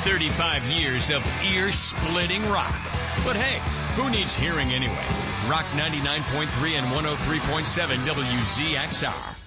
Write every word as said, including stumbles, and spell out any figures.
thirty-five years of ear-splitting rock. But hey, who needs hearing anyway? Rock ninety-nine point three and one oh three point seven W Z X R.